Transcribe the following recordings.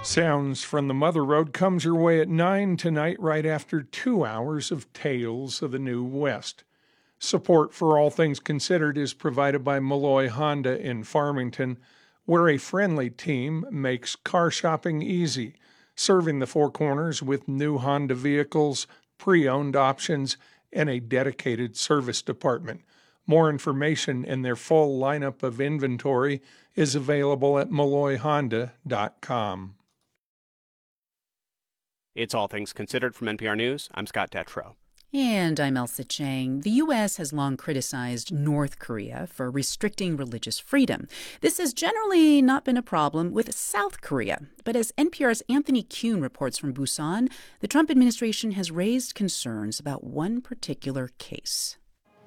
Sounds from the Mother Road comes your way at 9 tonight, right after 2 hours of Tales of the New West. Support for All Things Considered is provided by Malloy Honda in Farmington, where a friendly team makes car shopping easy, serving the Four Corners with new Honda vehicles, pre-owned options, and a dedicated service department. More information and their full lineup of inventory is available at malloyhonda.com. It's All Things Considered from NPR News. I'm Scott Detrow. And I'm Elsa Chang. The U.S. has long criticized North Korea for restricting religious freedom. This has generally not been a problem with South Korea. But as NPR's Anthony Kuhn reports from Busan, the Trump administration has raised concerns about one particular case.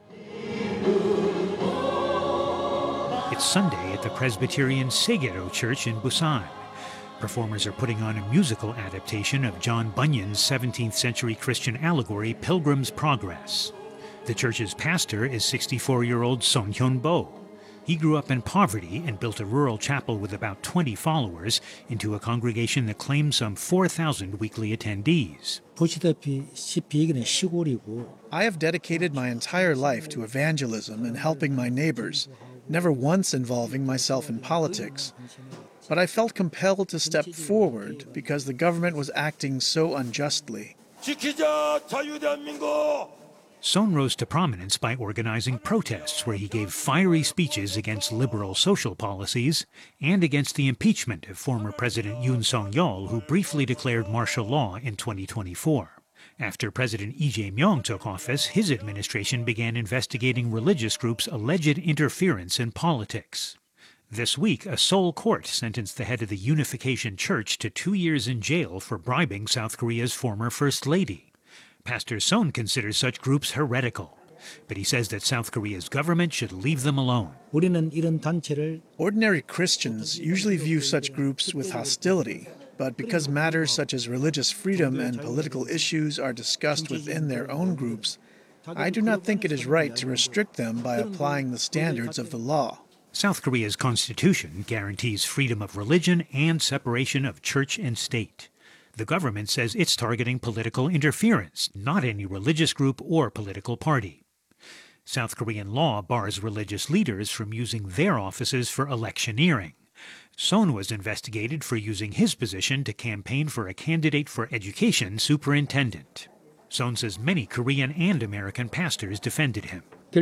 It's Sunday at the Presbyterian Segero Church in Busan. Performers are putting on a musical adaptation of John Bunyan's 17th century Christian allegory, Pilgrim's Progress. The church's pastor is 64-year-old Song Hyun-bo. He grew up in poverty and built a rural chapel with about 20 followers into a congregation that claims some 4,000 weekly attendees. I have dedicated my entire life to evangelism and helping my neighbors, never once involving myself in politics. But I felt compelled to step forward because the government was acting so unjustly. Son rose to prominence by organizing protests where he gave fiery speeches against liberal social policies and against the impeachment of former President Yoon Song-yeol, who briefly declared martial law in 2024. After President Lee Jae-myung took office, his administration began investigating religious groups' alleged interference in politics. This week, a Seoul court sentenced the head of the Unification Church to 2 years in jail for bribing South Korea's former First Lady. Pastor Son considers such groups heretical, but he says that South Korea's government should leave them alone. Ordinary Christians usually view such groups with hostility, but because matters such as religious freedom and political issues are discussed within their own groups, I do not think it is right to restrict them by applying the standards of the law. South Korea's constitution guarantees freedom of religion and separation of church and state. The government says it's targeting political interference, not any religious group or political party. South Korean law bars religious leaders from using their offices for electioneering. Son was investigated for using his position to campaign for a candidate for education superintendent. Son says many Korean and American pastors defended him.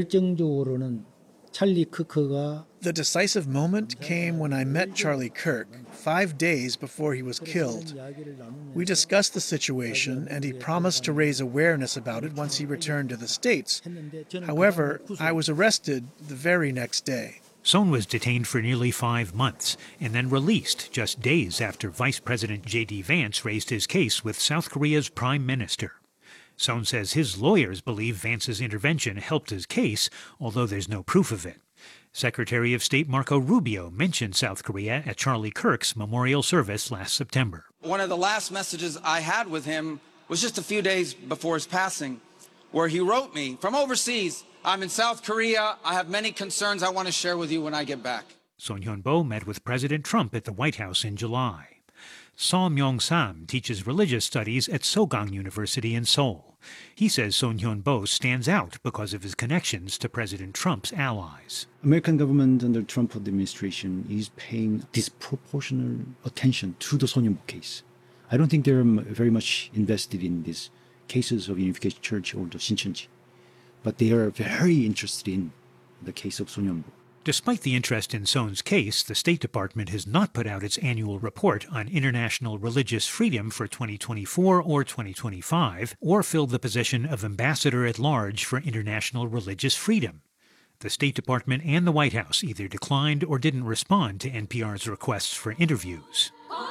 The decisive moment came when I met Charlie Kirk 5 days before he was killed. We discussed the situation, and he promised to raise awareness about it once he returned to the States. However, I was arrested the very next day. Son was detained for nearly 5 months and then released just days after Vice President J.D. Vance raised his case with South Korea's prime minister. Son says his lawyers believe Vance's intervention helped his case, although there's no proof of it. Secretary of State Marco Rubio mentioned South Korea at Charlie Kirk's memorial service last September. One of the last messages I had with him was just a few days before his passing, where he wrote me from overseas, "I'm in South Korea. I have many concerns I want to share with you when I get back." Son Hyun-bo met with President Trump at the White House in July. Seo Myung-sam teaches religious studies at Sogang University in Seoul. He says Son Hyun-bo stands out because of his connections to President Trump's allies. American government under Trump administration is paying disproportionate attention to the Son Hyun-bo case. I don't think they're very much invested in these cases of Unification Church or the Shincheonji, but they are very interested in the case of Son Hyun-bo. Despite the interest in Son's case, the State Department has not put out its annual report on international religious freedom for 2024 or 2025, or filled the position of Ambassador at Large for International Religious Freedom. The State Department and the White House either declined or didn't respond to NPR's requests for interviews.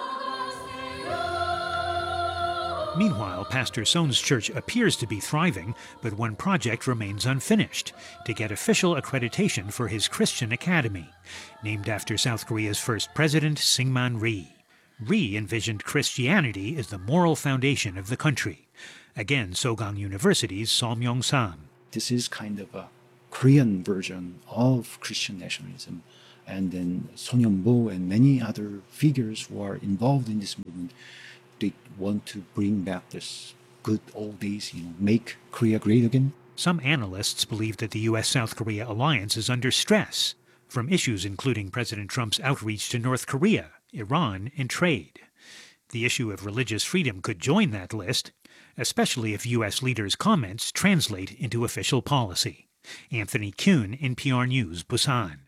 Meanwhile, Pastor Son's church appears to be thriving, but one project remains unfinished: to get official accreditation for his Christian Academy, named after South Korea's first president, Syngman Rhee. Rhee envisioned Christianity as the moral foundation of the country. Again, Sogang University's Seo Myung-sam. This is kind of a Korean version of Christian nationalism. and then Son Yun-bo and many other figures who are involved in this movement, they want to bring back this good old days, make Korea great again. Some analysts believe that the U.S.-South Korea alliance is under stress from issues including President Trump's outreach to North Korea, Iran, and trade. The issue of religious freedom could join that list, especially if U.S. leaders' comments translate into official policy. Anthony Kuhn, NPR News, Busan.